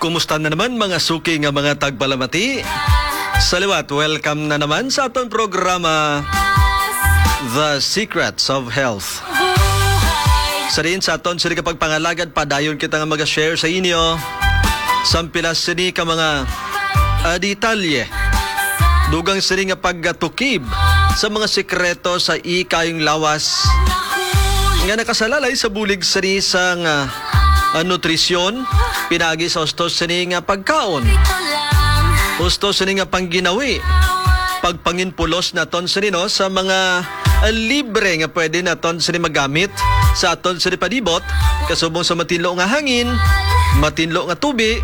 Kumusta na naman mga suki nga mga tagpalamati? Sa liwat, welcome na naman sa atong programa The Secrets of Health. Sa rin sa aton sini kapag pangalagad, padayon kita nga mag-share sa inyo sampilas sini ka mga detalye dugang sini nga paggatukib sa mga sekreto sa ikayong lawas nga nakasalalay sa bulig sini sa nutrisyon, pinagi sa ustos sini nga pagkaon, ustos sini nga pangginawi, pagpanginpulos naton sini no sa mga libre nga pwede naton sini magamit sa aton sini palibot, kasubong sa matinlo nga hangin, matinlo nga tubi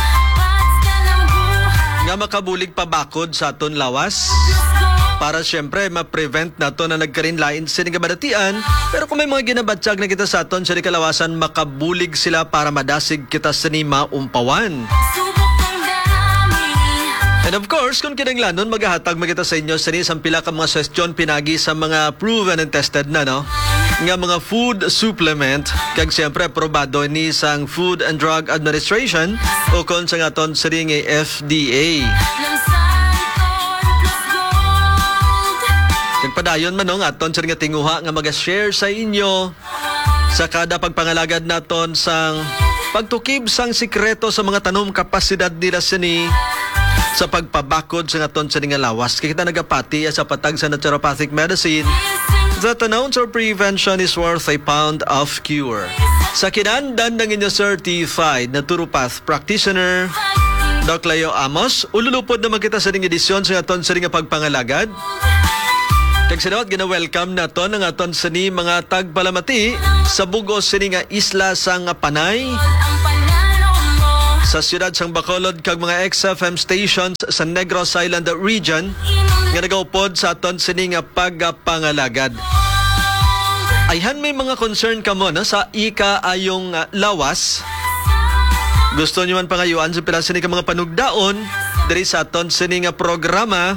nga makabulig pabakod sa aton lawas para siyempre ma-prevent nato na nagkarinlain sini nga badatian. Pero kung may mga ginabatsyag na kita sa aton sini kalawasan, makabulig sila para madasig kita sini maumpawan. And of course, kung kinanglanon, maghahatag magkita sa inyo sa isang pila ka mga suggestion pinagi sa mga proven and tested na, no? Nga mga food supplement, kag siyempre, probado ni sang Food and Drug Administration o kung sa nga ton sa ring FDA. Kag padayon man, no? Aton sa ring tinguha nga mag-share sa inyo sa kada pagpangalagad naton sang pagtukib sang sikreto sa mga tanom kapasidad nila sini sa pagpabakod sa aton sa nga lawas. Kaya kita nagapati sa patag sa naturopathic medicine that an ounce of prevention is worth a pound of cure. Sa kinandan ng inyo certified naturopath practitioner, Doc Leo Amos, ululupod naman kita sa ring edisyon sa aton sa ring pagpangalagad. Kag sinawat, gina-welcome naton ang aton sa ni mga tagpalamati sa bugos sa nga isla sang Panay, sa siyudad sang Bacolod, kag mga XFM stations sa Negros Island region nga nagaupod sa aton sini nga pagpangalagad. Ayhan may mga concern ka mo na sa ika ayong lawas. Gusto nyo man pangayuan sa pila sini ka mga panugdaon diri sa aton sini nga programa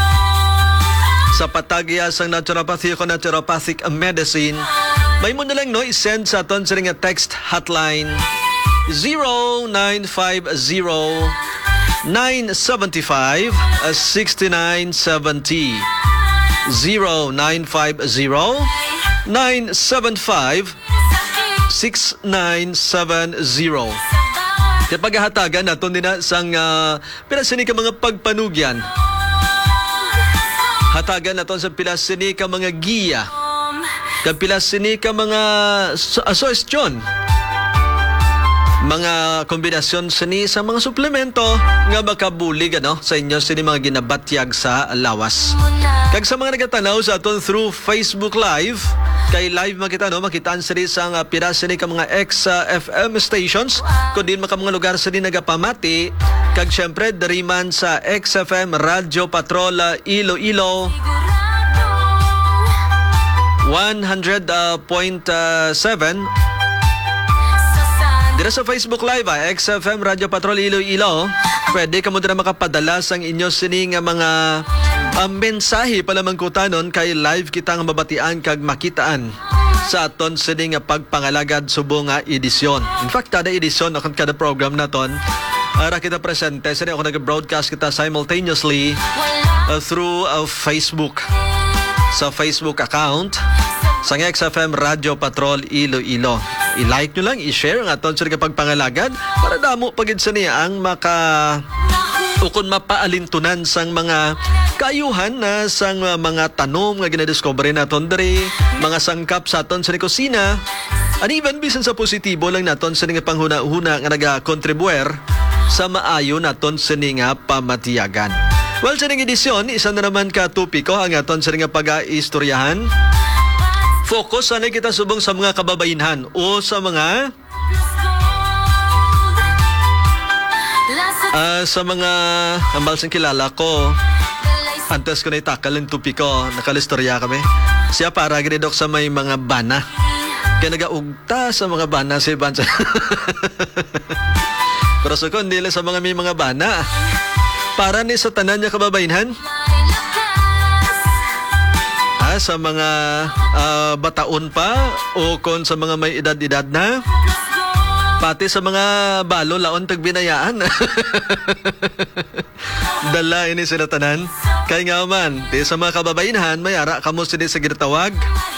sa patagya sang naturopathy o naturopathic medicine. May mo na lang no i-send sa aton sini nga text hotline 0950-975-6970. 0950-975-6970. Kaya paghahatagan natin din sang pinasini ka mga pagpanugyan. Hatagan natin sa pinasini ka mga giya. Kaya pinasini ka mga suggestion, mga kombinasyon sini sa mga suplemento nga makabulig sa inyo sini mga ginabatyag sa lawas. Kag sa mga nagatanaw sa aton through Facebook Live, kay live makita makitaan sini sa pira sini ka mga XFM stations kundi mga lugar sini nagapamati. Kag syempre dari man sa XFM Radio Patrol Iloilo 100.7 dira sa Facebook Live, XFM Radio Patrol Iloilo. Pwede ka mo dira makapadala sang inyo sini nga mga mensahe palamang kutanon kay live kita nga mabatian kag makitaan sa aton sini nga pagpangalagad subong nga edisyon. In fact, kada edisyon o kada program naton ara kita presente sini ako nag-broadcast kita simultaneously through Facebook, sa Facebook account sa XFM Radio Patrol Iloilo. I-like nyo lang, i-share ang aton sa pagpangalagad para damo pagid sa niya ang ukon mapaalintunan sang mga kaayuhan na sang mga tanom nga ginadiscovery naton diri, mga sangkap sa aton sa kusina, and even bisan sa positibo lang naton sa nga panghuna-huna nga naga-contribuer sa maayo naton sa nga pamatiyagan. Well, sa ning edisyon, isa na naman ka topiko ang aton sa nga pag-aistoryahan. Focus sana kita subong sa mga kababainhan o sa mga ambal sang kilala ko. Antes ko na itakal ang tupiko, nakalistorya kami. Siya para ginidok sa may mga bana. Kaya nagaugta sa mga bana si Bansa. Pero sa ko, hindi lang sa mga may mga bana. Para ni sa tanan niya kababainhan. Sa mga bataon pa o kon sa mga may edad-edad na Pati sa mga balo, laon tag binayaan. Dala ini sila tanan. Kaya nga man, di sa mga kababainahan, may ara kamo sila sa ginatawag.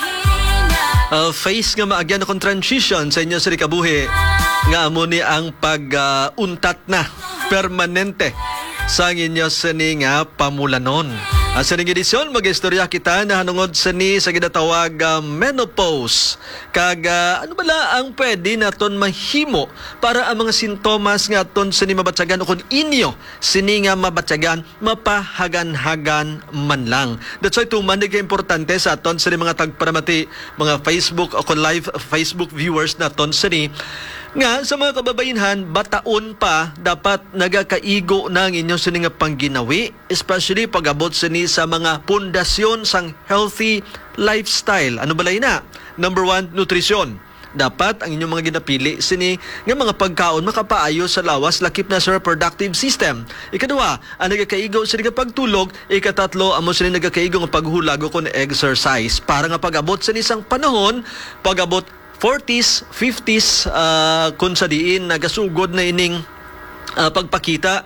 Face nga maagyan akong transition sa inyo sa kabuhi. Nga amo ni ang pag-untat na permanente sa inyo sa nga pamulanon. Sa ning edisyon, mag-istorya kita na hanungod sa ginatawag menopause. Ano bala ang pwede naton mahimo para ang mga sintomas nga aton sa mabatsagan o kung inyo sini nga mabatsagan, mapahagan-hagan man lang. That's why tumanig ka importante sa aton sa mga tagparamati, mga Facebook o live Facebook viewers naton sa nga sa mga kababainhan, bataon pa dapat nagakaigo na ang inyong sini nga pangginawi, especially pag-abot sini sa mga pundasyon sang healthy lifestyle. Ano balay na? Number 1, nutrisyon. Dapat ang inyong mga ginapili sini nga mga pagkaon makapaayo sa lawas lakip na sa reproductive system. Ikadua, ang nagakaigo sini nga pagtulog. Ikatatlo, amo sini nagakaigo nga paghulag o kun exercise para nga pag-abot sini sang panahon, pag-abot 40s, 50s, kung sa diin nagasugod na ining pagpakita,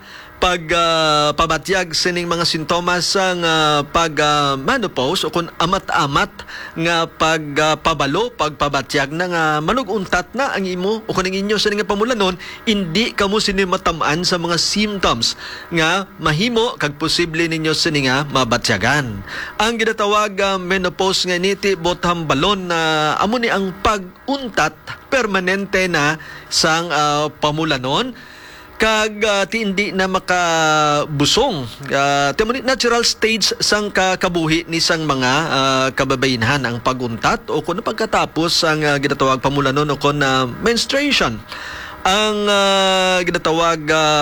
pabatyag sining mga sintomas sang pag-menopause o kung amat-amat nga pagpabalo, pagpabatyag na nga manuguntat na ang imo o kung ang inyo sining nga pamulanon, hindi kamo sini matamaan sa mga symptoms nga mahimo kag posible ninyo sini nga mabatyagan. Ang ginatawag menopause nga niti botham balon na amo ni ang pag-untat permanente na sang pamulanon kag hindi na makabusong. Natural stage sang kabuhi ni sang mga kababainhan ang paguntat o kung pagkatapos ang ginatawag pamulanon o kung menstruation. Ang ginatawag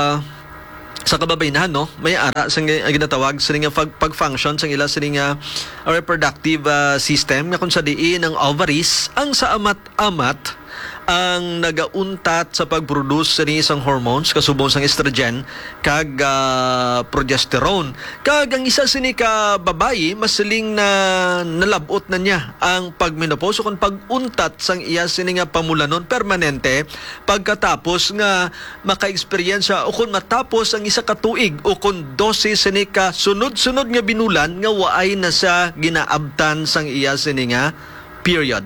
sa kababainhan, no, may ara sa ginatawag sa nga pag-function sa ila sa nga reproductive system nga kung sa diin ang ovaries ang sa amat-amat ang nagauntat sa pag-produce sa isang hormones kasubong sang estrogen kag progesterone. Kag ang isa sini ka babayi masiling na nalabot na niya ang pagmenopause o kung pag-untat sang iya sini nga pamulanon permanente pagkatapos nga maka-experience o kung matapos ang isa ka tuig o kung 12 sini ka sunod-sunod nga binulan nga waay na sa ginaabtan sang iya sini nga period.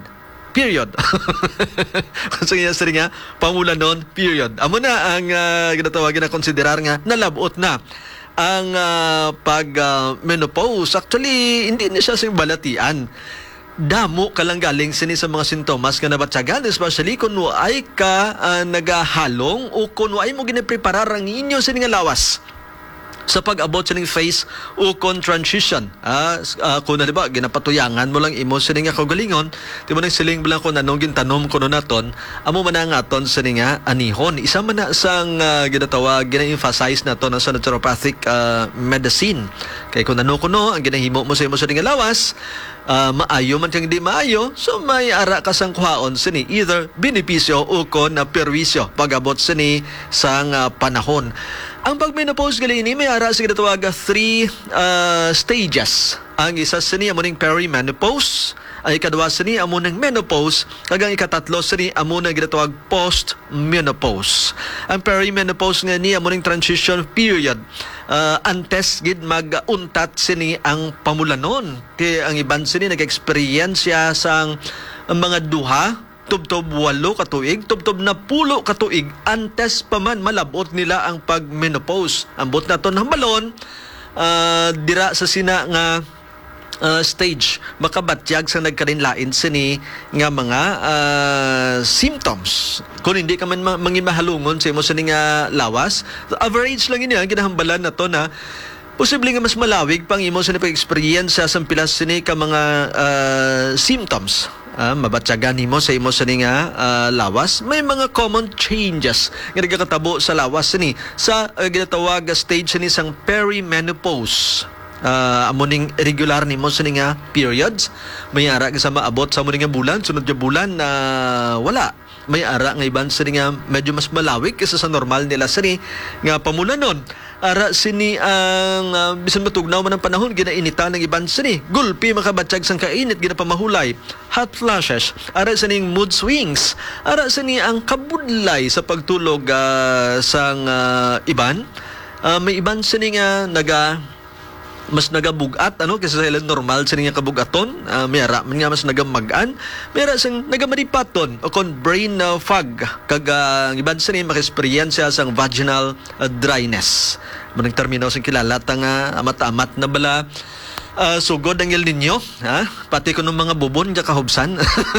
Kung sa nga, pamulanon, period. Amo na ang ginatawagin na konsiderar nga nalabot na ang pag-menopause. Actually, hindi na siya balatian. Damo ka lang galing sini sa mga sintomas nga nabatsagan, especially kung waay ka nagahalong o kung waay mo ginapreparar ang inyo sini nga lawas sa pag-abot sa ning phase o kon transition. Kung na diba, ginapatuyangan mo lang imo sa nga kaugalingon, di mo nang siling bilang kung anong gintanom ko naton, amo man nga aton sa nga anihon. Isa man na sang ginatawag, gina-emphasize nato na sa naturopathic medicine. Kaya kung ano kuno ang ginahimo mo sa imo sa nga lawas, maayo man kang di maayo, so may ara ka sang kuhaon sini either benepisyo o kon na perwisyo pag-abot sini sang panahon. Ang pag-menopause gali ini may ara sa ginatawag 3 stages. Ang isa sini amo ning perimenopause, ang ikadua sini amo ning menopause, kag ang ikatatlo sini amo ning ginatawag post-menopause. Ang perimenopause nga ni amo ning transition period. Antes gid mag-untat sini ang pamulanon. Kaya ang iban sini nag-experience sang mga duha tubtob 8 katuig, tubtob na 10 katuig, antes pa man malabot nila ang pag-menopause. Ambot na to ng balon, dira sa sina nga stage, makabatyag sa nagkarinlain sini nga mga symptoms. Kung hindi ka man mangimahalungon sa imo sini nga lawas, average lang ini ang ginahambalan na to na posible nga mas malawig pang imo sa pag-experience sa pilas sini ka mga symptoms. Mabatyagan nimo sa imo sa nga lawas, may mga common changes nga nagakatabo sa lawas sini sa ginatawag stage sini sang perimenopause. Amo ning regular nimo sa nga periods, may ara sa maabot sa mo nga bulan, sunod nga bulan na wala. may ara nga iban sini nga medyo mas malawig kaysa sa normal nila sini nga pamulanon. Ara sini ang bisan matugnaw man ang panahon ginainita ng iban sini. Gulpi makabatsyag sang kainit ginapamahulay. Hot flashes. Ara sining mood swings. Ara sini ang kabudlay sa pagtulog sang iban. May iban sini nga mas nagabugat kaysa sa normal sa nga kabugaton. Mayara man nga mas nagamagan, mayara sang nagamaripaton o kon brain fog kag iban sa ni maka-experience sang vaginal dryness. Manang termino sang kilala nga amat-amat na bala sugod ang El Nino, pati ko ng mga bubon nga kahubsan.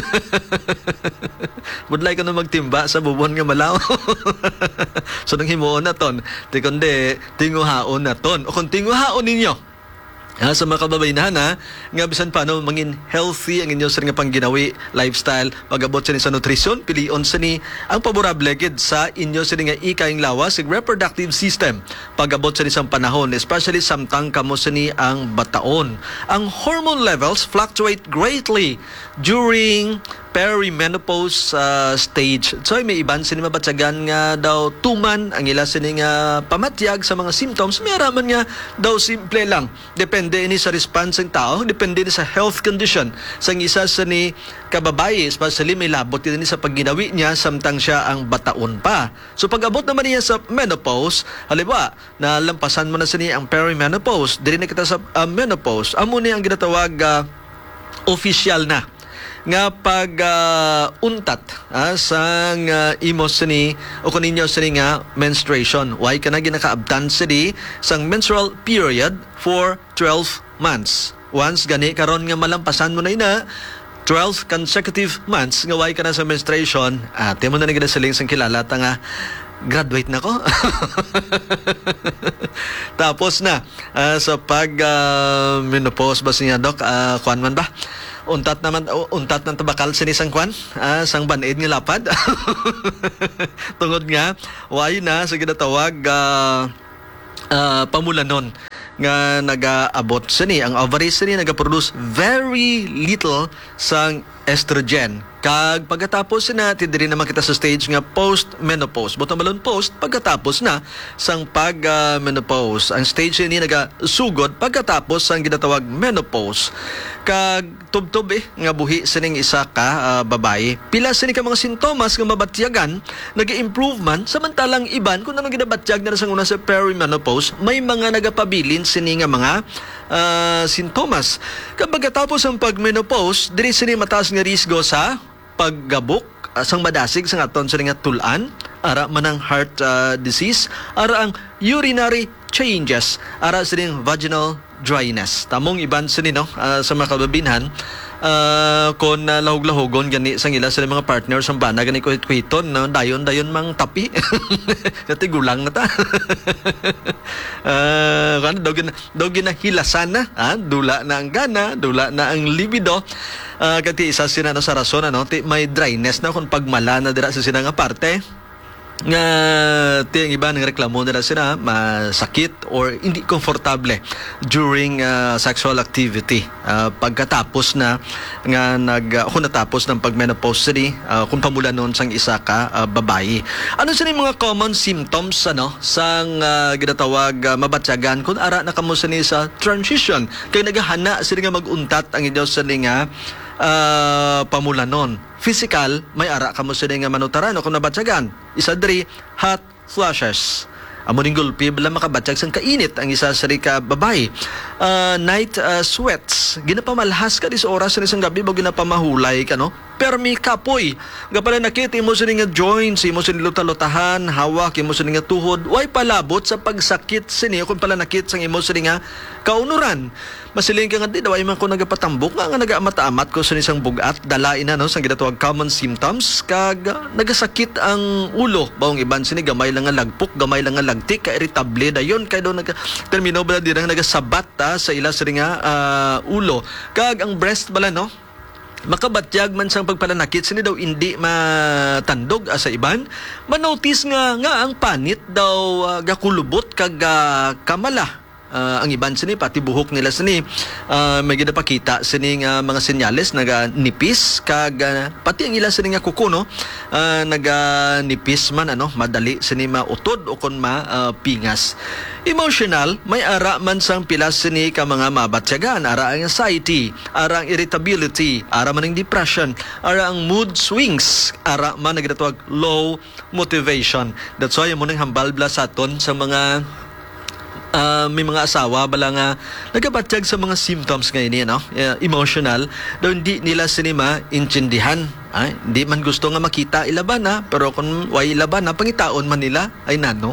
Budlay ko na magtimba sa bubon nga malaw. So nang himuon na ton, ti kundi tinguhaon na ton. O kung tinguhaon ninyo sa mga kababayan nga bisan paano mangin healthy ang inyo sa nga pangginawi lifestyle pag-abot sa ni sa nutrisyon pilion sa ni ang paborable gid sa inyo sa nga ikaing lawas sig reproductive system pag-abot sa ni sang panahon, especially samtang kamo sa ni ang bataon. Ang hormone levels fluctuate greatly during perimenopause stage. So may iban sini mabatsagan nga daw tuman ang ila sini nga pamatyag sa mga symptoms. May araman nga daw simple lang. Depende ini sa response ng tao, depende ni sa health condition sang isa sa ni kababaye, especially may labot din sa pagginawi niya samtang siya ang bataon pa. So pag-abot naman niya sa menopause, halimbawa na lampasan mo na sa ni ang perimenopause, diri na kita sa menopause. Amo ni ang ginatawag official na nga pag untat sang imos sini o kuninyo sini nga menstruation. Why ka na ginakaabtan sini sang menstrual period for 12 months. Once gani karon nga malampasan mo na ina 12 consecutive months nga why ka na sa menstruation, ate mo na naginasaling sang kilala nga graduate na ko. Tapos na sa pag menopause ba siya dok, kuan man ba? Untat ng tabakal sinisang kwan, sang banaid nga lapad. Tungod nga, why na sa ginatawag pamulanon nga nagaabot sini ang ovaries sini nagaproduce very little sang estrogen. Kag pagkatapos na diri naman kita sa stage nga post-menopause. Butang malon post pagkatapos na sang pag-menopause. Ang stage ni nagasugod pagkatapos sang ginatawag menopause. Kag tubtob nga buhi sining isa ka babae. Pila sini ka mga sintomas nga mabatyagan nag-improvement samantalang iban kung anong ginabatyag na sang una sa perimenopause may mga nagapabilin sini nga mga sintomas. Kapag katapos ang pag-menopause, diri sini mataas nga risgo sa paggabok, sang madasig sang aton sa nga tulan, ara man ang heart disease, ara ang urinary changes, ara sining vaginal dryness. Tamong iban sini sa mga kababinhan kon lahog-lahogon gani sang ila sa mga partners ang bana gani kuhiton dayon mang tapi. Kati gulang na ta. Daw ginahilasan na, dula na ang gana, dula na ang libido. Kati isa sina sa rason may dryness na kung pagmala na dira sa sina nga parte nga tiyang iba ng reklamo nila sila masakit or hindi komportable during sexual activity pagkatapos na nga kung natapos ng pagmenopause kung pamula noon sang isa ka babae. Ano sila yung mga common symptoms sang ginatawag mabatyagan kung ara na kamo sini sa transition kay naghahana sila nga maguntat ang inyo sa nga pamulanon. Physical, may ara kamo sa nga manutaran o kung nabatyagan. Isa diri, hot flashes. Amo ning gulpi bala makabatyag sang kainit ang isa sa ka babae. Night sweats. Ginapamalhas ka di sa oras sa isang gabi bago ginapamahulay ka permi kapoy. Gapala nakita mo sa nga joints, mo sa luta-lutahan, hawak mo sa nga tuhod, way palabot sa pagsakit sini kung pala nakit sang imo sa nga kaunuran. Masiling ka nga di daway man ko nagapatambok nga nagamata-amat ko sa isang bugat dalain na sang ginatawag common symptoms kag nagasakit ang ulo. Bawang iban sini gamay lang nga lagpok, gamay lang nga lagtik, ka irritable dayon kay do termino bala di nang nagasabat sa ila sa nga ulo. Kag ang breast bala makabatyag man sang pagpalanakit sini daw hindi matandog sa iban manotice nga ang panit daw gakulubot kag kamala ang iban sini pati buhok nila sini may ginapakita sini nga mga senyales naga nipis kag pati ang ila sini nga kuko no naga nipis man madali sini mautod o kon pingas. Emotional may ara man sang pilas sini ka mga mabatyagan, ara ang anxiety, ara ang irritability, ara man ang depression, ara ang mood swings, ara man nagatawag low motivation. That's why mo nang hambal bla sa aton sa mga may mga asawa bala nga nagabatyag sa mga symptoms ngayon emotional daw hindi nila sinima intindihan hindi man gusto nga makita ilaban pero kung way ilaban pangitaon man nila ay nano.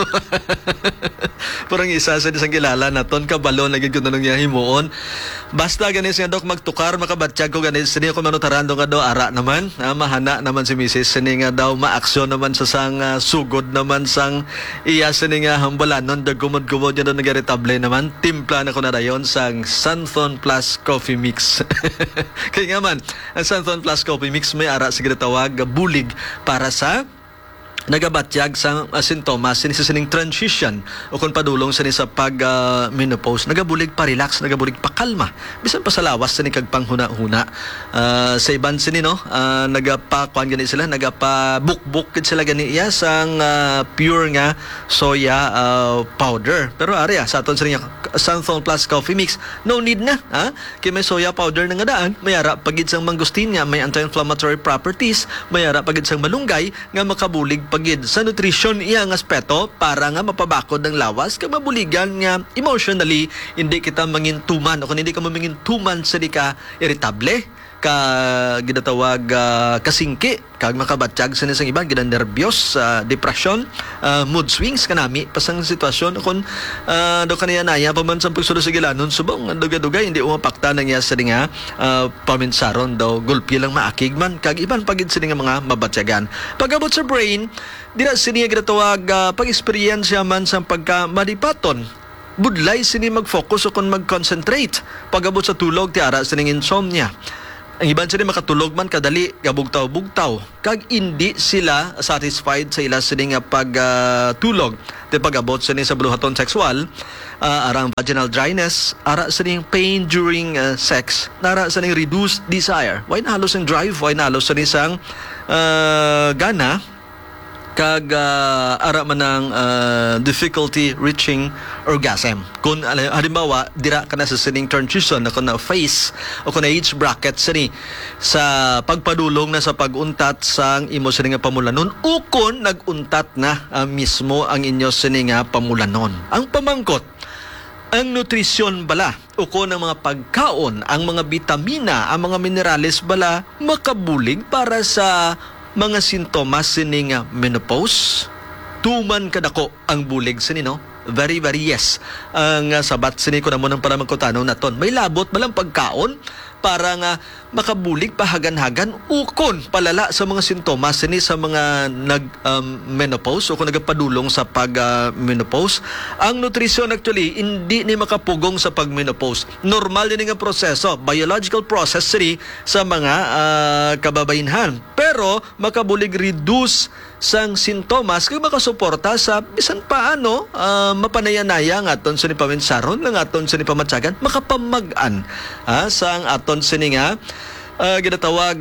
Parang isa sa isang kilala naton kabalo naging kuno niya himuon basta ganis nga dok magtukar makabatyag ko ganis sini ko manutarando nga daw ara naman mahana naman si Mrs. sini nga daw maaksyon naman sa sang sugod naman sang iya sini nga hambalanon dag gumod-gumod niya daw nagaretable naman timpla na ko na dayon sang Santhon Plus Coffee Mix. Kaya nga man ang Santhon Plus Coffee Mix may ara sa ginatawag bulig para sa nagabatyag sa sintomas sa sining transition o kung padulong sa pag menopause nagabulig pa relax nagabulig pa kalma bisan pa sa lawas sa kag panghuna-huna sa iban sini nagapakuan gani sila nagapabukbuk gid sila gani iya sang pure nga soya powder pero ari sa aton sa Santhol Plus Coffee Mix no need na kay may soya powder na nga daan may ara pagid sang mangustin may anti-inflammatory properties may ara pagid sang malunggay nga makabulig pagid sa nutrition iyang aspeto para nga mapabakod ng lawas kag mabuligan nga emotionally hindi kita mangintuman o kung hindi ka mamingintuman sa di ka irritable ka ginatawag kasingki kag makabatyag sa isang iba gidan nervyos depression mood swings kanami pasang sitwasyon kung do kaniya naya paman sa pagsulo sa gilanon subong dugay-dugay hindi umapakta nang iya sa nga paminsaron daw gulpi lang maakig man kag iban pagid sa nga mga mabatyagan pagabot sa brain dira sini ginatawag pag-experience man sa pagka madipaton budlay sini mag-focus o kung mag-concentrate pagabot sa tulog ti ara sining insomnia. Ang iban sila makatulog man kadali gabugtaw-bugtaw kag hindi sila satisfied sa ila sining pagtulog te pagabot sini sa buluhaton sexual arang vaginal dryness ara sining pain during sex nara sining reduced desire why na halos ang drive why na halos sining sang gana kag ara man ng difficulty reaching orgasm. Kung halimbawa dira ka na sa sining transition na na phase o kung na age bracket sini sa pagpadulong na sa paguntat sang imo sini nga pamulanon o kung naguntat na mismo ang inyo sini nga pamulanon. Ang pamangkot ang nutrisyon bala o kung ang mga pagkaon, ang mga bitamina, ang mga minerales bala makabulig para sa mga sintomas sining menopause tuman kadako ang bulig sini very yes ang sabat sini ko na mo ng paramangkutano naton may labot balang pagkaon para nga makabulig pahagan-hagan ukon palala sa mga sintomas sini sa mga menopause o kung nagapadulong sa pag-menopause. Ang nutrisyon actually hindi ni makapugong sa pag-menopause. Normal din ang proseso, biological process sini sa mga kababainhan. Pero makabulig reduce sang sintomas kung makasuporta sa bisan paano mapanayanaya nga aton sini paminsaron nga aton sini pamatsagan makapamagan sang aton sini nga ginatawag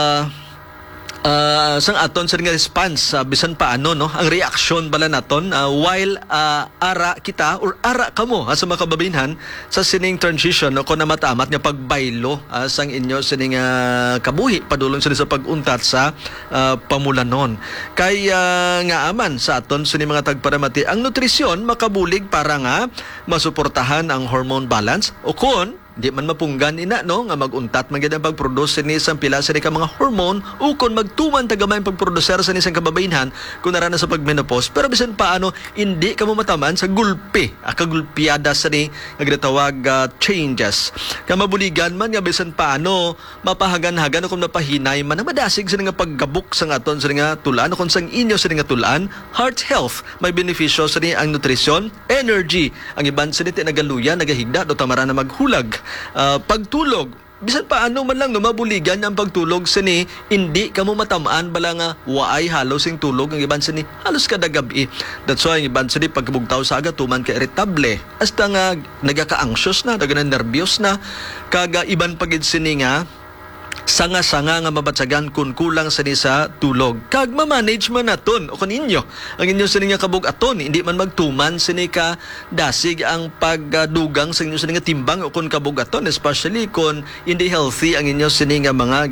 sang aton sa nga response bisan paano ang reaksyon bala naton while ara kita or ara kamo sa mga kababainhan sa sining transition kung na matamat nga pagbaylo sang inyo sining kabuhi padulong sila sa paguntat sa pamulanon kay nga aman sa aton sining mga tagparamati ang nutrisyon makabulig para nga masuportahan ang hormone balance o kung di man mapunggan ina nga maguntat man gid ang pagproduce ni isang pila sa ka mga hormone o kung magtuman tagamay pagproducer sa isang kababainhan kung narana sa pagmenopause pero bisan paano hindi ka mo mataman sa gulpi kagulpiada sa ni nagtawag changes kamabuligan man nga bisan paano mapahagan-hagan kung mapahinay man madasig sa nga paggabuk sa aton sa nga tulan kung sang inyo sa nga tulan heart health may benepisyo sa ni ang nutrisyon energy ang iban sa ni nagaluya nagahigda do tamara na maghulag pagtulog bisan paano man lang no mabuligan ang pagtulog sini hindi kamo matamaan bala nga waay halos sing tulog ang iban sini halos kada gabi. That's why ang iban sini pagkabugtaw sa aga tuman ka irritable hasta nga nagaka-anxious na daga na nervyos na kaga iban pagid sini nga sanga-sanga nga mabatsagan kun kulang sini sa tulog. Kag ma-manage man naton o kaninyo ang inyo sini nga kabug-aton hindi man magtuman sini ka dasig ang pagdugang sa inyo sini nga timbang o kun kabug-aton especially kun hindi healthy ang inyo sini nga mga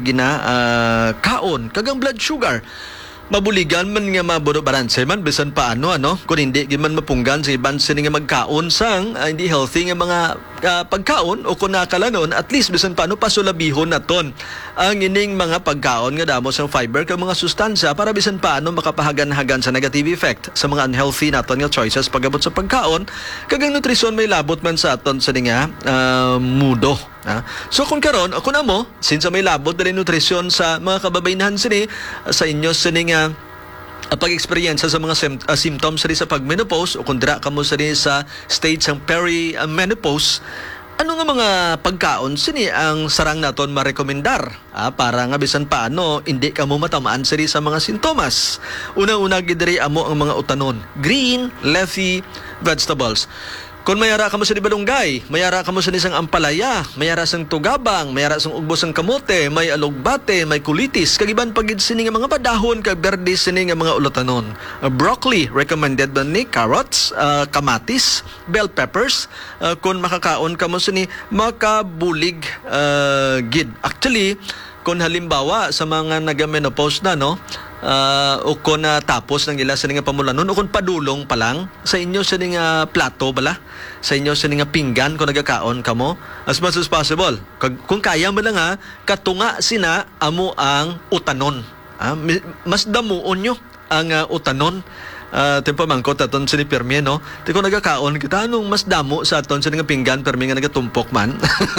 kaon kagang blood sugar. Mabuligan man nga mabalanse man bisan paano kung hindi man mapunggan sa iban sini nga magkaon sang hindi healthy nga mga pagkaon o kung nakalanon at least bisan paano pasulabihon naton ang ining mga pagkaon nga damo sang fiber kag mga sustansya para bisan paano makapahagan-hagan sa negative effect sa mga unhealthy naton nga choices pagabot sa pagkaon kag ang nutrisyon may labot man sa aton sa nga mudo. So kung karon ako na mo since may labot na rin nutrisyon sa mga kababainahan sini sa inyo sini nga pag-experience sa mga symptoms rin sa pag-menopause o kung dira ka mo rin sa stage ng peri-menopause, ano nga mga pagkaon sini ang sarang naton marekomendar para nga bisan paano hindi ka mo matamaan siri sa mga sintomas. Una-una gidiri amo ang mga utanon, green, leafy vegetables. Kung mayara ka mo sa balunggay, mayara ka mo sa isang ampalaya, mayara sang tugabang, mayara sang ugbos ng kamote, may alugbate, may kulitis, kagiban pagid sini nga mga padahon kag berde sini nga mga ulutanon. Broccoli recommended ba ni carrots, kamatis, bell peppers, kung makakaon ka mo sini makabulig gid. Actually, kung halimbawa sa mga naga-menopause na o kung tapos ng ila sa nga pamulanon o kung padulong pa lang sa inyo sa nga plato bala sa inyo sa nga pinggan kung nagakaon kamo as much as possible kung kaya mo lang katunga sina amo ang utanon mas damuon nyo ang utanon tempo mangkot aton sini pirmi ti kung nagakaon kita anong mas damo sa aton sa nga pinggan pirmi nga nagatumpok man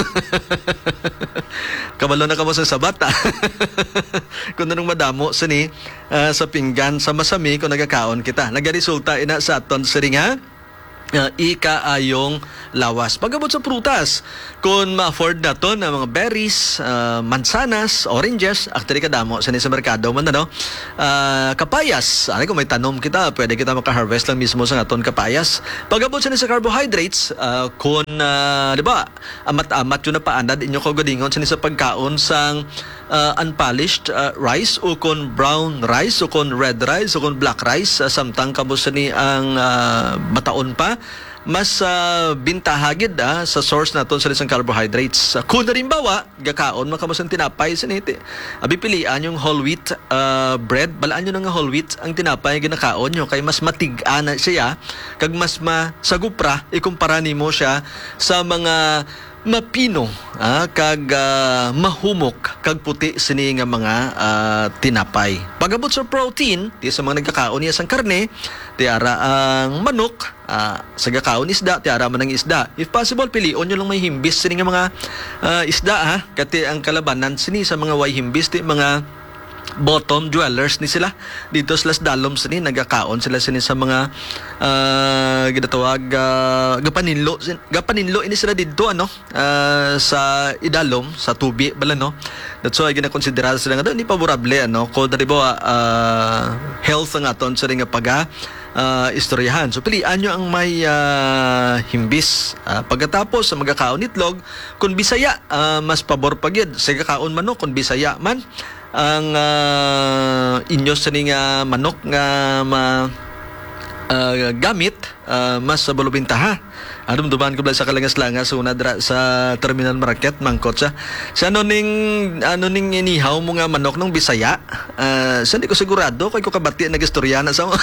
kabalo na kamo sa sabat kung anong madamo sini sa pinggan sa masami kung nagakaon kita nagaresulta ina sa aton sini nga ikaayong lawas. Pagabot sa prutas, kung ma-afford na to na mga berries, mansanas, oranges, actually kadamo sa merkado man kapayas. Ano kung may tanom kita, pwede kita maka-harvest lang mismo sa aton kapayas. Pagabot sa carbohydrates, kung di ba, amat-amat yun na paanad inyo kagadingon sa pagkaon sang unpolished rice o kung brown rice o kung red rice o kung black rice samtang kamo ni ang mataon pa mas bintahagid sa source naton sa isang carbohydrates. Kung narimbawa, gakaon makamasang tinapay sa niti. Abipilian yung whole wheat bread, balaan nyo ng whole wheat ang tinapay ginakaon nyo kay mas matig-ana siya kag mas masagupra ikumpara nimo siya sa mga mapino kag mahumok kag puti sini nga mga tinapay. Pagabot sa protein, di sa mga nagkakaon niya sang karne, tiara ang manok, sa gakaon isda, tiara man ang isda. If possible, pilion nyo lang may himbis sini nga mga isda kati ang kalabanan sini sa mga way himbis ti mga bottom dwellers ni sila dito sa dalom sini nagakaon sila sini sa mga ginatawag gapaninlo ini sila dito sa idalom sa tubi bala that's why ginakonsidera sila nga ni favorable kung dariba health nga aton sa nga paga istoryahan. So pilian nyo ang may himbis. Pagkatapos sa magkakaon itlog, kung Bisaya mas pabor pagid sa kakaon manok kung Bisaya man ang inyo sa nga manok nga gamit mas sa balubintaha. Duman ko sa kalangas-langas una dra sa terminal market mangkot sa ano ning inihaw mo nga manok nung Bisaya sa di ko sigurado kay ko kabati nagistorya na sa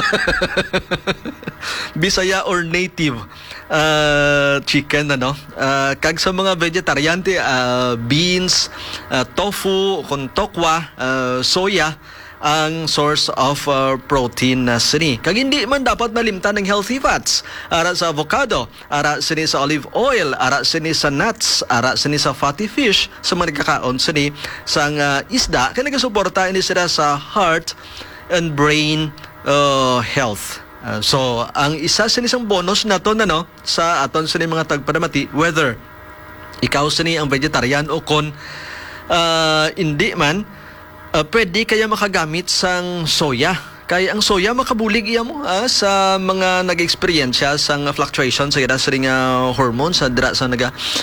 Bisaya or native chicken kag sa mga vegetarian beans, tofu, kung tokwa, soya ang source of protein na sini. Kag hindi man dapat malimtan ng healthy fats. Ara sa avocado, ara sini sa olive oil, ara sini sa nuts, ara sini sa fatty fish, sa mga nagkakaon sini sang isda, kaya nagasuporta ini sila sa heart and brain health. So, ang isa sa isang bonus na to sa aton sa mga tagpadamati, whether ikaw sini ang vegetarian o kon hindi man, pwede kaya makagamit sang soya. Kaya ang soya makabulig iya mo sa mga nag-experience sang fluctuation sa ring hormones sa dira sa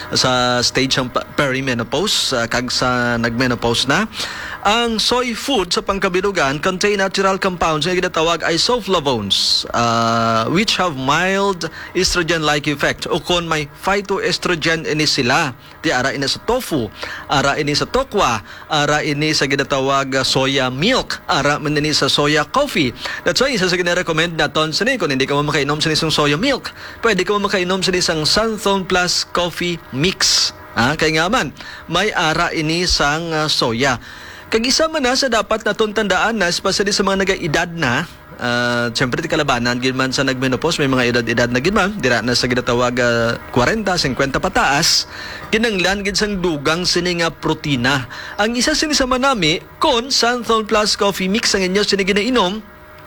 sa stage ng perimenopause kag sa nagmenopause na. Ang soy food sa pangkabilugan contain natural compounds na ginatawag isoflavones which have mild estrogen-like effect o kon may phytoestrogen ini sila. Di ara ini sa tofu, ara ini sa tokwa, ara ini sa ginatawag soya milk, ara man ini sa soya coffee. That's why isa sa gina-recommend naton sini kung hindi ka mo makainom sa isang soya milk, pwede ka mo makainom sa isang Sunthorn Plus Coffee Mix. Kaya nga man, may ara ini sang soya. Kag isa man na sa dapat naton tandaan na especially sa mga nag-edad na, siyempre di kalabanan ginman sa nagmenopause, may mga edad na ginman dira na sa ginatawag 40, 50 pataas, kinanglan gid sang dugang sini nga protina. Ang isa sini sa manami kon Sunthorn Plus Coffee Mix ang inyo sini ginainom,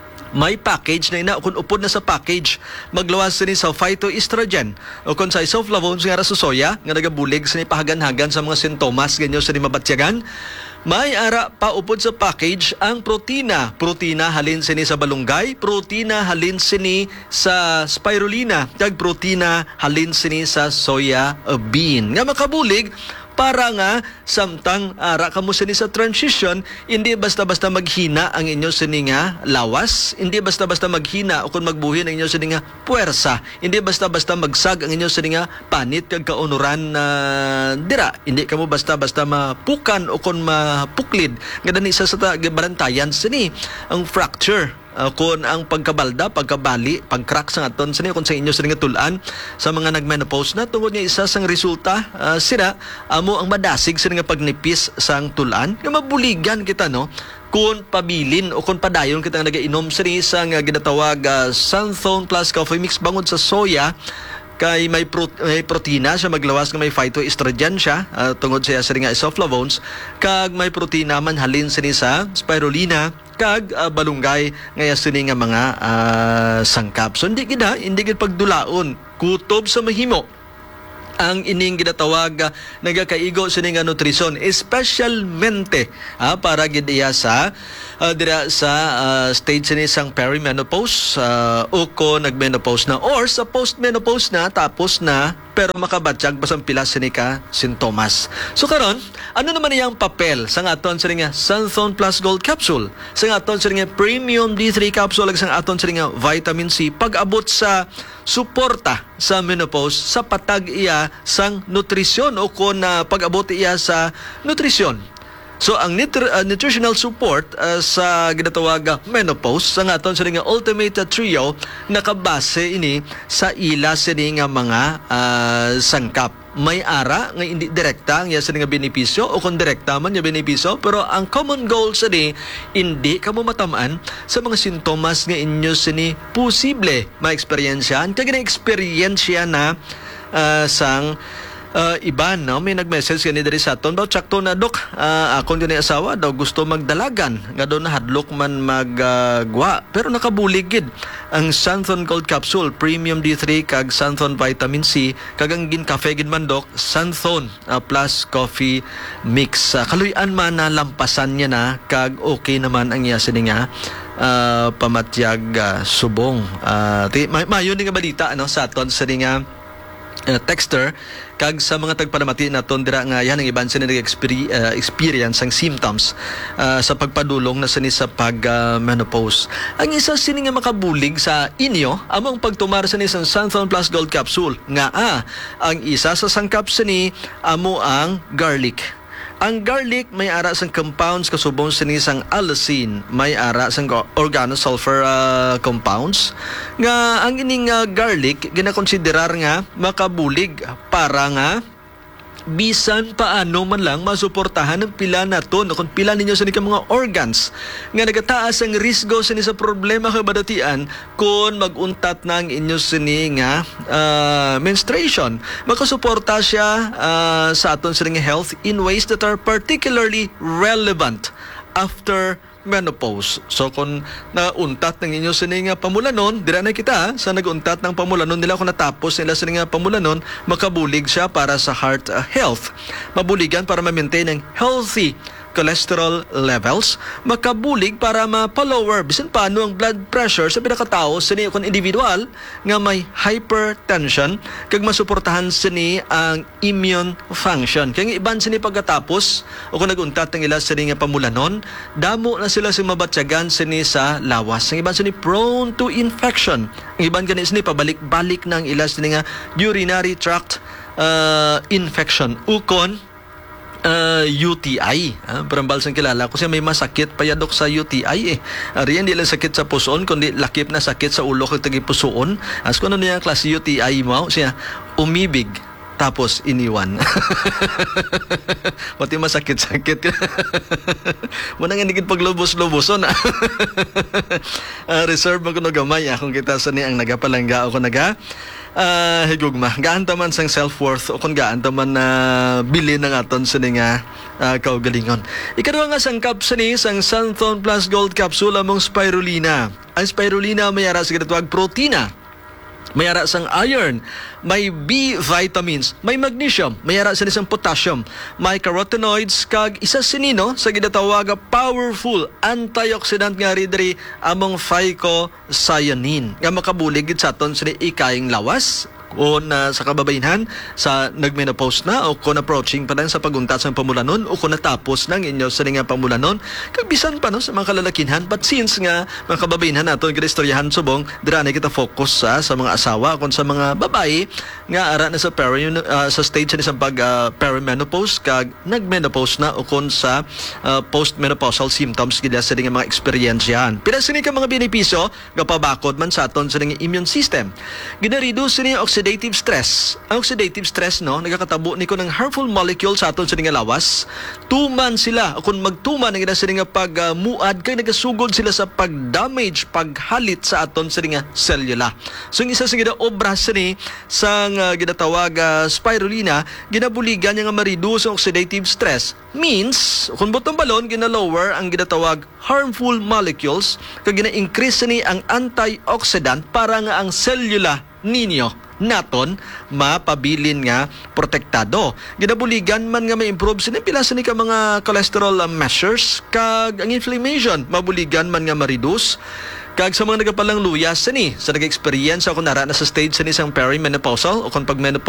may package na ina kung upod na sa package maglawas sini sa phytoestrogen o kung sa isoflavones nga ra sa soya nga nagabulig sini pahagan-hagan sa mga sintomas ganyo sini mabatyagan. May ara pa upod sa package ang protina halin sini sa balunggay, protina halin sini sa spirulina, kag protina halin sini sa soya bean nga makabulig para nga samtang ara kamo sini sa transition, hindi basta-basta maghina ang inyo sini nga lawas, hindi basta-basta maghina o kung magbuhin ang inyo sini nga puwersa, hindi basta-basta magsag ang inyo sini nga panit kag kaunuran na dira, hindi kamo basta-basta mapukan o kung mapuklid nga dani sa barantayan sini ang fracture. Kung ang pagkabalda, pagkabali, pagcrack sa aton sa kung sa inyo sa nga tulan sa mga nagmenopause na tungod niya isa sang resulta sira amo ang madasig sa nga pagnipis sang tulan nga mabuligan kita no kung pabilin o kung padayon kita nga nagainom sa isang ginatawag Sunthorn Plus Coffee Mix bangod sa soya kay may protina siya maglawas nga may phytoestrogen siya tungod siya sa nga isoflavones kag may protina man halin sini sa spirulina kag balunggay ngaya sini nga mga sangkap. So hindi gid pagdulaon kutob sa mahimo ang ining ginatawag nagakaigo sini nga nutrisyon especialmente para gid iya sa dira sa stage sini sang perimenopause o ko nagmenopause na or sa postmenopause na tapos na pero makabatsyag basang pila sini ka sintomas. So karon ano naman iyang papel sa aton sini nga Sunthorn Plus Gold Capsule, sa aton sini nga Premium D3 Capsule ag sa aton sini nga Vitamin C pag-abot sa suporta sa menopause sa patag iya sang nutrisyon o kung pag-abot iya sa nutrisyon. So ang nutritional support sa ginatawag menopause sa aton sa nga Ultimate Trio nakabase ini sa ila sini nga mga sangkap. May ara nga hindi direkta nga sa nga benepisyo o kung direkta man nga benepisyo pero ang common goal sa hindi kamo matamaan sa mga sintomas nga inyo sini posible ma-experiensyan kag na-experiensya na sang iba no may nag-message kani diri sa aton daw sakto na dok akon gani asawa daw gusto magdalagan nga daw nahadlok man magwa pero nakabulig gid ang Sunthorn Gold Capsule Premium D3 kag Sunthorn Vitamin C kag ang ginkafe gid man dok Sunthorn Plus Coffee Mix kaluy-an man na lampasan niya na kag okay naman ang iya sini nga pamatyag subong mayon nga balita ano sa aton sa nga texter kag sa mga tagpanamati naton dira nga yan ang iban sila nag-experience ang symptoms sa pagpadulong na sini sa pag-menopause. Ang isa sini nga makabulig sa inyo among pagtumar sa isang Sunthorn Plus Gold Capsule nga ang isa sa sangkap sini amo ang garlic. Ang garlic may ara sang compounds kasubong sa isang allicin, may ara sang organosulfur compounds nga ang ining garlic ginakonsiderar nga makabulig para nga bisan paano man lang masuportahan ng pila naton o kung pila ninyo sa mga organs nga nagataas ang risgo sa sa problema kabadatian kung maguntat na ang inyo sini nga menstruation. Makasuporta siya sa aton sa health in ways that are particularly relevant after menopause. So kung nauntat ng inyo sining pamulanon, dira na kita sa naguntat ng pamulanon nila kung natapos nila sining pamulanon, makabulig siya para sa heart health. Mabuligan para ma-maintain ang healthy cholesterol levels, makabulig para ma-lower bisan paano ang blood pressure sa pinakatao sini kung individual nga may hypertension kag masuportahan sini ang immune function. Kaya iban sini pagkatapos o kung naguntat ng ila sini nga pamulanon, damo na sila sa mabatyagan sini sa lawas. Ang iban sini prone to infection. Ang iban gani sini pabalik-balik ng ila sini nga urinary tract infection ukon UTI. Parambal sang kilala kasi may masakit payadok sa UTI Ariyan di lang sakit sa pusoon kundi lakip na sakit sa ulo kag tagi pusoon. As kung ano niya klase UTI mo siya umibig tapos iniwan. Pati masakit-sakit. Muna nga nigid paglubos-luboson. Reserve mo kuno gamay kung kita sa ni ang nagapalangga o kung higugma. Gaan taman sang self-worth o kung gaan taman na bili ng aton sa nga kaugalingon. Ikaduha nga sangkap sa ni sang Santhon Plus Gold Capsule among spirulina. Ang spirulina may ara sa ginatawag protina. May ara sang iron, may B vitamins, may magnesium, may ara sa isang potassium, may carotenoids kag isa sinino sa ginatawag powerful antioxidant nga ridri among phycocyanin nga makabulig sa aton sa ikayang lawas o sa kababainhan sa nagmenopause na o kung approaching pa lang sa paguntat sa pamulanon o kung natapos ng inyo sa nga pamulanon kag bisan pa no sa mga kalalakinhan but since nga mga kababainhan naton istoryahan subong dira na kita focus sa mga asawa kung sa mga babae nga ara na sa sa stage ni sa pag perimenopause kag nagmenopause na o kung sa postmenopausal symptoms gid sa mga eksperyensyahan. Pila sini ka mga benepisyo gapabakod man sa aton sa immune system. Gina-reduce ni oxidative stress. Ang oxidative stress no nagakatabo niko ng harmful molecule sa aton sa nga lawas. Tuman sila kung magtuman ang sa nga pagmuad kay nagasugod sila sa pag-damage, paghalit sa aton sa nga cellula. So ang isa sa obra sini sa ginatawag spirulina ginabuligan nga ma-reduce ang oxidative stress. Means kung butong balon gina-lower ang ginatawag harmful molecules kag gina-increase ni ang antioxidant para nga ang cellula ninyo naton mapabilin nga protektado. Ginabuligan man nga ma-improve sini pila sini ka mga cholesterol measures kag ang inflammation mabuligan man nga ma-reduce kag sa mga nagapalang luya sini sa nag-experience ako nara na sa stage sini sang perimenopausal o kung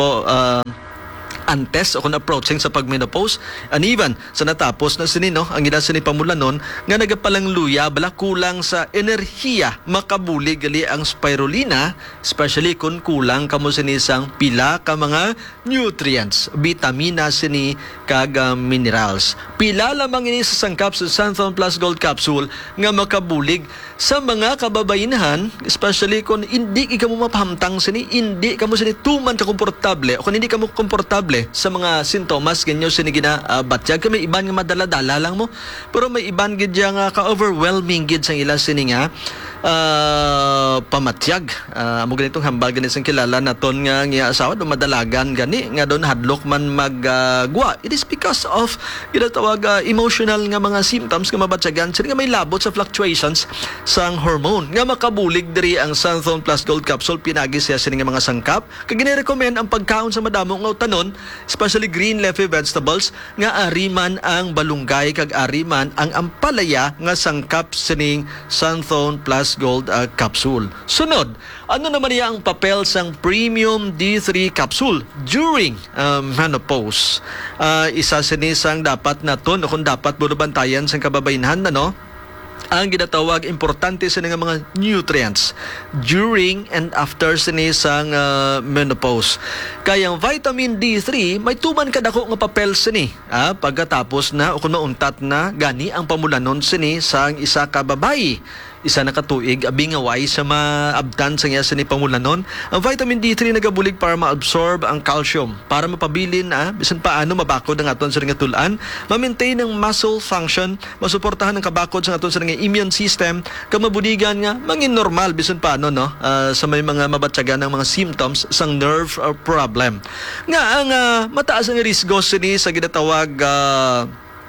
antes o kung approaching sa pagmenopause and even sa natapos na sinino ang ginasa ni pamulanon nga nagapalang luya bala kulang sa enerhiya makabulig gali ang spirulina especially kung kulang kamo sinisang pila ka mga nutrients vitamina sini kag minerals pila lamang ini sa sangkap sa Santhon Plus Gold Capsule nga makabulig sa mga kababainahan especially kung hindi ka mo mapahamtang sini hindi ka mo sini tuman ka komportable o kung hindi ka mo komportable sa mga sintomas ganyo sinigina batyag kami iban nga madala-dala lang mo pero may iban gid nga ka-overwhelming gid sang ila sini nga pamatyag amo ganitong hambal ganit sang kilala naton nga asawa do madalagan gani nga don hadlok man magwa it is because of ginatawag emotional nga mga symptoms nga mabatyagan sini nga may labot sa fluctuations sang hormone nga makabulig diri ang Santhon Plus Gold Capsule pinagi siya sini nga mga sangkap kag gini-recommend ang pagkaon sa madamo nga utanon especially green leafy vegetables nga ariman ang balunggay kag ariman ang ampalaya nga sangkap sining Santhon Plus Gold Capsule. Sunod, ano naman niya ang papel sang Premium D3 Capsule during menopause? Isa sinisang dapat naton o kung dapat bunubantayan sa kababainhan no? Ang ginatawag importante sa mga nutrients during and after sinisang menopause. Kaya ang vitamin D3 may tuman kadako nga papel sini pagkatapos na o kung nauntat na gani ang pamulanon sini sang isa ka babayi. Isa na katuig abing away sa maabtan sa niya ni pamulanon. Ang vitamin D3 nagabulig para ma-absorb ang calcium para mapabilin bisan paano mabakod ang aton sa nga tulan, ma-maintain ang muscle function, masuportahan ang kabakod sa aton sa nga immune system, kamabudigan nga mangin normal bisan paano sa may mga mabatyagan ng mga symptoms sang nerve problem. Nga ang mataas ang risgo sini sa ginatawag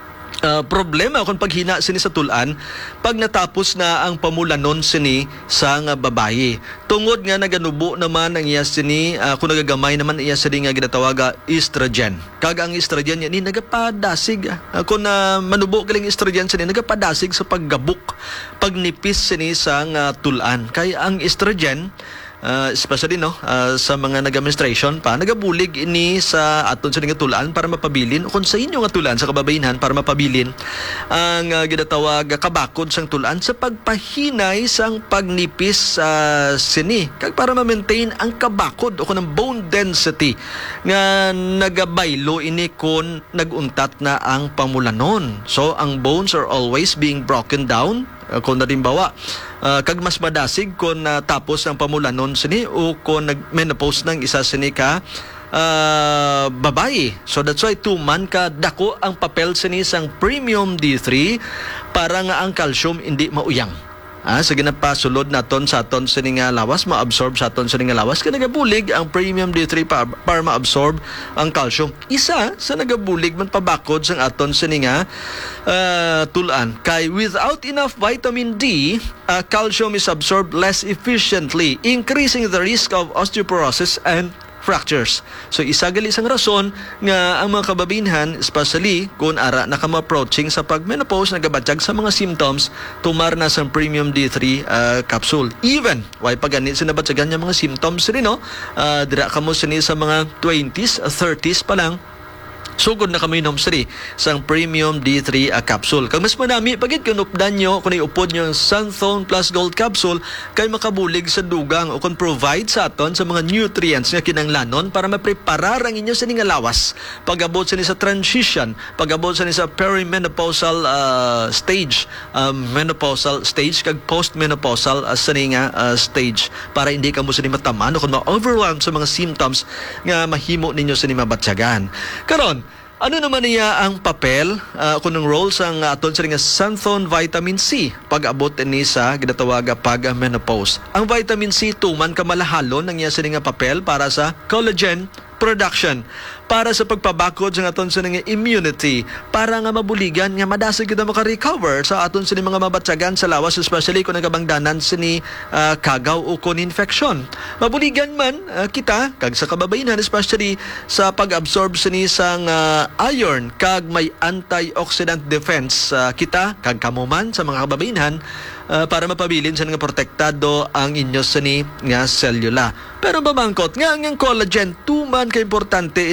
problema kung paghina sini sa tulan pag natapos na ang pamulanon sini sa nga babayi. Tungod nga naganubo naman ang iya sini, kung nagagamay naman iya sini nga ginatawaga estrogen. Kag ang estrogen ni nagapadasig. Kung manubo galing estrogen sini nagapadasig sa paggabuk, pagnipis sini sa nga tulan. Kay ang estrogen especially sa mga nag-administration pa, nagabulig ini sa aton sa nga tulaan para mapabilin o kung sa inyo nga tulaan sa kababayenhan para mapabilin ang ginatawag kabakod sang tulaan sa pagpahinay sang pagnipis sini kag para ma-maintain ang kabakod o kung ang bone density nga nagabaylo ini kung naguntat na ang pamulanon. So ang bones are always being broken down kung narimbawa kag mas madasig kung tapos ang pamulanon sini o kung nag-menopause ng isa sini ka babae. So that's why 2 man ka dako ang papel sini sang premium D3 para nga ang calcium hindi mauyang. Sa ginapasulod naton sa aton sini nga lawas, ma-absorb sa aton sini nga lawas, kaya nagabulig ang premium D3 para ma-absorb ang calcium. Isa sa nagabulig man pabakod sa aton sini nga tulan. Kay without enough vitamin D, calcium is absorbed less efficiently, increasing the risk of osteoporosis and fractures. So isa gali isang rason nga ang mga kababayenhan, especially kung ara na approaching sa pag-menopause, nagabatyag sa mga symptoms, tumar na sa premium D3 capsule. Even why pagani sinabatyagan niya mga symptoms rin, dira kamo sini sa mga 20s, 30s pa lang, sugod na kami inom siri sang premium D3 capsule. Kag mas manami pagit kunupdan nyo kung iupod nyo ang Sunthone Plus Gold capsule kay makabulig sa dugang o kung provide sa aton sa mga nutrients nga kinanglanon para mapreparar ang inyo sa nga lawas pag-abot sa ni sa transition, pag-abot sa ni sa perimenopausal stage, menopausal stage kag postmenopausal sa ni nga stage para hindi ka mo sa ni mataman o kung ma-overwhelmed sa mga symptoms nga mahimo ninyo sa ni mabatyagan. Karon, ano naman niya ang papel kung ang role sang aton sa nga Sunthone Vitamin C pag-abot ni sa ginatawaga pag-menopause. Ang vitamin C tuman kamalahalon ang iya sa nga papel para sa collagen production, para sa pagpabakod sa aton sa nga immunity, para nga mabuligan nga madasig kita maka-recover sa aton sa mga mabatsagan sa lawas, especially kung nagabangdanan sa ni kagaw o kung infection. Mabuligan man kita kag sa kababayenan, especially sa pag-absorb sa ni sang iron kag may antioxidant defense kita kag kamuman sa mga kababayenan para mapabilin sa nga protektado ang inyo sa ni nga selula. Pero bamangkot nga ang collagen tuman ka importante